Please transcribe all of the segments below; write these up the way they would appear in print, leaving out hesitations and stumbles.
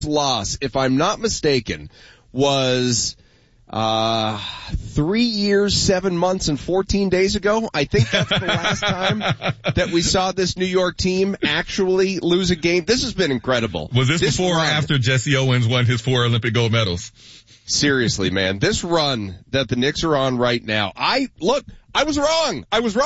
loss, if I'm not mistaken, was 3 years, 7 months, and 14 days ago. I think that's the last time that we saw this New York team actually lose a game. This has been incredible. Was this before or after Jesse Owens won his 4 Olympic gold medals? Seriously, man, this run that the Knicks are on right now, I was wrong.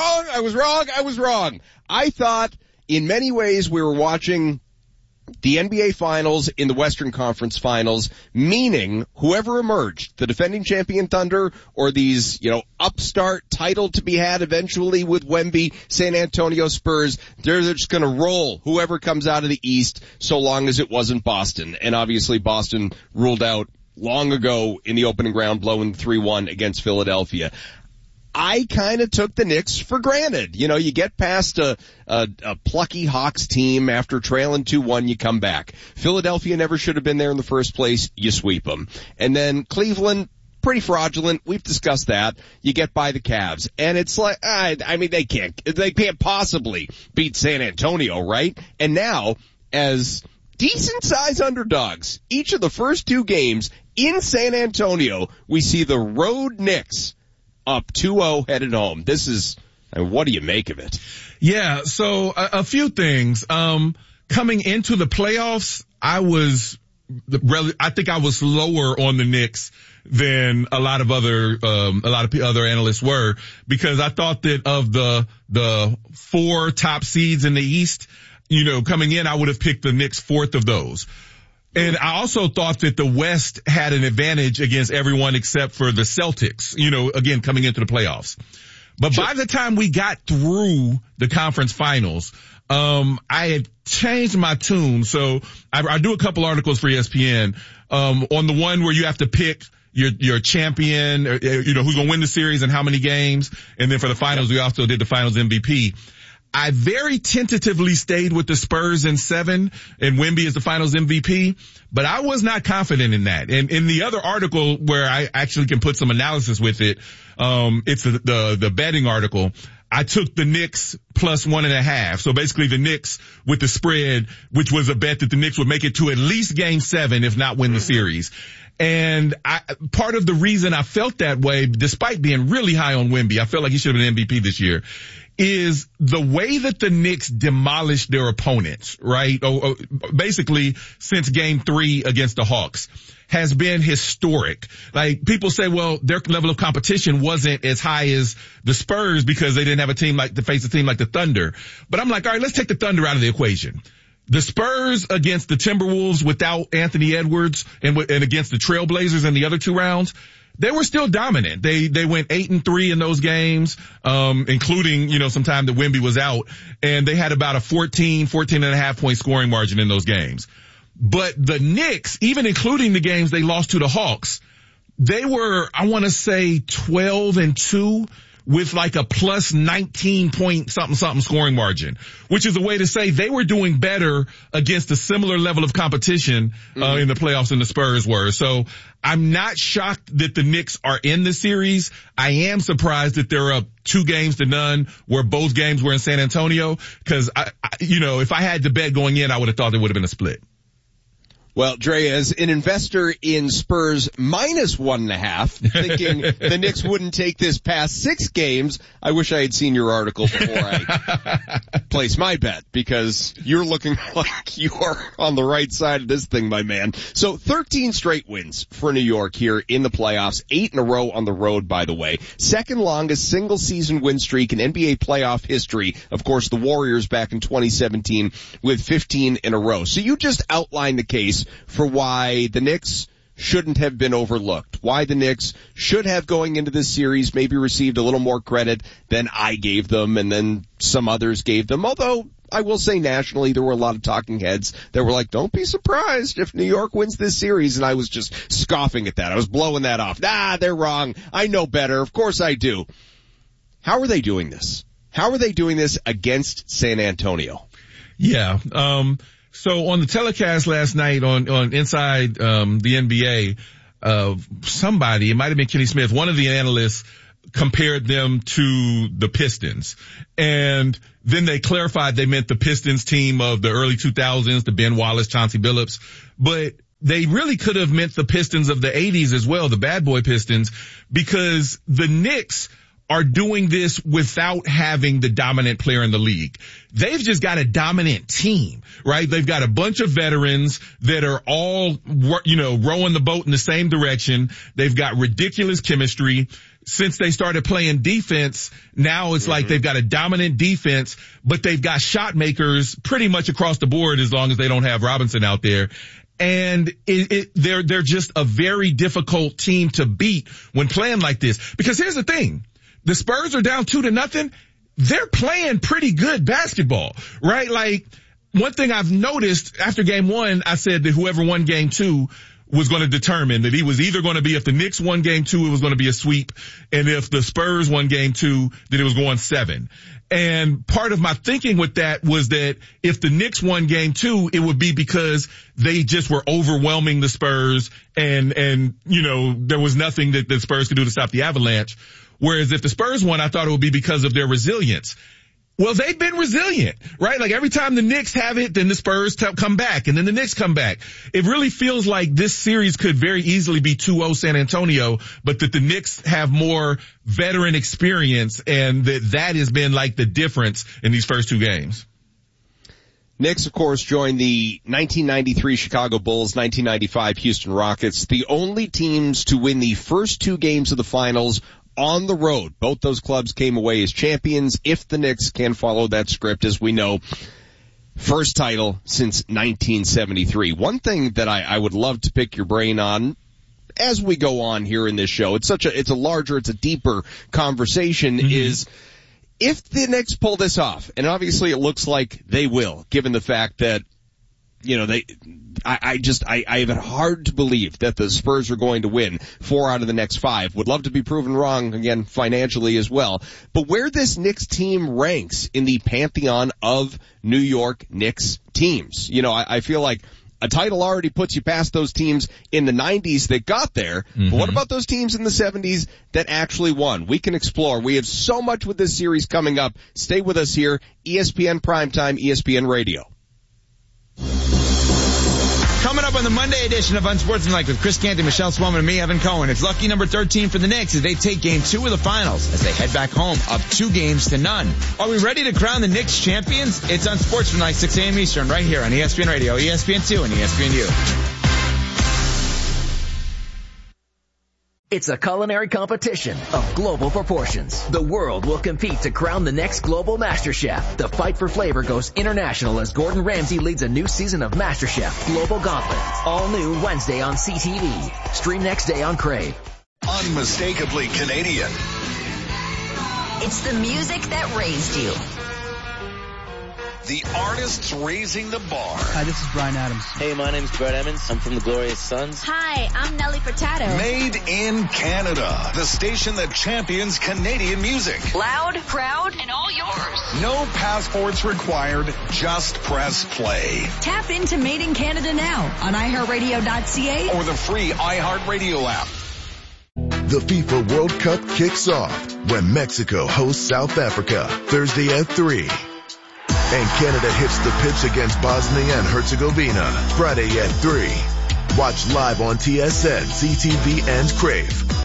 I thought in many ways we were watching the NBA Finals in the Western Conference Finals, meaning whoever emerged, the defending champion Thunder or these, upstart title to be had eventually with Wemby, San Antonio Spurs, they're just going to roll whoever comes out of the East so long as it wasn't Boston. And obviously Boston ruled out long ago in the opening round, blowing 3-1 against Philadelphia. I kind of took the Knicks for granted. You get past a plucky Hawks team after trailing 2-1, you come back. Philadelphia never should have been there in the first place, you sweep them. And then Cleveland, pretty fraudulent. We've discussed that. You get by the Cavs. And it's like, they can't possibly beat San Antonio, right? And now, as decent sized underdogs, each of the first 2 games in San Antonio, we see the road Knicks up 2-0 headed home. What do you make of it? Yeah, so a few things. Coming into the playoffs, I think I was lower on the Knicks than a lot of other analysts were, because I thought that of the 4 top seeds in the East, coming in, I would have picked the Knicks 4th of those. And I also thought that the West had an advantage against everyone except for the Celtics, again, coming into the playoffs. But by the time we got through the conference finals, I had changed my tune. So I do a couple articles for ESPN, on the one where you have to pick your champion, who's going to win the series and how many games. And then for the finals, we also did the finals MVP. I very tentatively stayed with the Spurs in 7 and Wemby is the finals MVP, but I was not confident in that. And in the other article where I actually can put some analysis with it, it's the betting article. I took the Knicks plus 1.5. So basically the Knicks with the spread, which was a bet that the Knicks would make it to at least game 7, if not win the series. And part of the reason I felt that way, despite being really high on Wemby, I felt like he should have been MVP this year, is the way that the Knicks demolished their opponents, right? Basically since game 3 against the Hawks has been historic. Like, people say, well, their level of competition wasn't as high as the Spurs because they didn't have a team to face a team like the Thunder. But I'm like, all right, let's take the Thunder out of the equation. The Spurs against the Timberwolves without Anthony Edwards and against the Trailblazers in the other 2 rounds, they were still dominant. They went 8-3 in those games, including, some time that Wemby was out, and they had about a 14.5 point scoring margin in those games. But the Knicks, even including the games they lost to the Hawks, they were, I want to say 12-2 with like a plus 19 point something scoring margin, which is a way to say they were doing better against a similar level of competition in the playoffs than the Spurs were. So I'm not shocked that the Knicks are in the series. I am surprised that they're up 2-0 where both games were in San Antonio, because if I had to bet going in, I would have thought there would have been a split. Well, Dre, as an investor in Spurs minus 1.5, thinking the Knicks wouldn't take this past 6 games, I wish I had seen your article before I place my bet, because you're looking like you are on the right side of this thing, my man. So 13 straight wins for New York here in the playoffs, 8 in a row on the road, by the way. Second longest single season win streak in NBA playoff history. Of course, the Warriors back in 2017 with 15 in a row. So you just outlined the case for why the Knicks shouldn't have been overlooked, why the Knicks should have, going into this series, maybe received a little more credit than I gave them and then some others gave them. Although I will say nationally there were a lot of talking heads that were like, don't be surprised if New York wins this series. And I was just scoffing at that. I was blowing that off. They're wrong. I know better. Of course I do. How are they doing this? How are they doing this against San Antonio? Yeah. So on the telecast last night on Inside the NBA, somebody, it might have been Kenny Smith, one of the analysts compared them to the Pistons. And then they clarified they meant the Pistons team of the early 2000s, the Ben Wallace, Chauncey Billups. But they really could have meant the Pistons of the 80s as well, the bad boy Pistons, because the Knicks are doing this without having the dominant player in the league. They've just got a dominant team, right? They've got a bunch of veterans that are all, rowing the boat in the same direction. They've got ridiculous chemistry. Since they started playing defense, now it's like they've got a dominant defense, but they've got shot makers pretty much across the board as long as they don't have Robinson out there. And they're just a very difficult team to beat when playing like this. Because here's the thing. The Spurs are down 2-0. They're playing pretty good basketball, right? Like, one thing I've noticed after game one, I said that whoever won game two was going to determine that he was either going to be, if the Knicks won game two, it was going to be a sweep. And if the Spurs won game two, then it was going 7. And part of my thinking with that was that if the Knicks won game two, it would be because they just were overwhelming the Spurs and there was nothing that the Spurs could do to stop the Avalanche. Whereas if the Spurs won, I thought it would be because of their resilience. Well, they've been resilient, right? Like every time the Knicks have it, then the Spurs come back, and then the Knicks come back. It really feels like this series could very easily be 2-0 San Antonio, but that the Knicks have more veteran experience, and that has been like the difference in these first two games. Knicks, of course, joined the 1993 Chicago Bulls, 1995 Houston Rockets, the only teams to win the first two games of the finals on the road. Both those clubs came away as champions. If the Knicks can follow that script, as we know, first title since 1973. One thing that I would love to pick your brain on as we go on here in this show, it's a deeper conversation, is if the Knicks pull this off, and obviously it looks like they will, given the fact that, I have it hard to believe that the Spurs are going to win 4 out of the next 5. Would love to be proven wrong, again, financially as well. But where this Knicks team ranks in the pantheon of New York Knicks teams, I feel like a title already puts you past those teams in the 90s that got there. But what about those teams in the 70s that actually won? We can explore. We have so much with this series coming up. Stay with us here. ESPN Primetime, ESPN Radio. Coming up on the Monday edition of Unsportsmanlike with Chris Canty, Michelle Swellman, and me, Evan Cohen. It's lucky number 13 for the Knicks as they take game 2 of the finals as they head back home up 2-0. Are we ready to crown the Knicks champions? It's Unsportsmanlike, 6 a.m. Eastern, right here on ESPN Radio, ESPN2, and ESPNU. It's a culinary competition of global proportions. The world will compete to crown the next global master chef. The fight for flavor goes international as Gordon Ramsay leads a new season of MasterChef Global Gauntlet. All new Wednesday on CTV. Stream next day on Crave. Unmistakably Canadian. It's the music that raised you. The artists raising the bar. Hi, this is Bryan Adams. Hey, my name's Brett Emmons. I'm from the Glorious Sons. Hi, I'm Nelly Furtado. Made in Canada. The station that champions Canadian music. Loud, proud, and all yours. No passports required. Just press play. Tap into Made in Canada now on iHeartRadio.ca or the free iHeartRadio app. The FIFA World Cup kicks off when Mexico hosts South Africa Thursday at 3. And Canada hits the pitch against Bosnia and Herzegovina Friday at 3. Watch live on TSN, CTV, and Crave.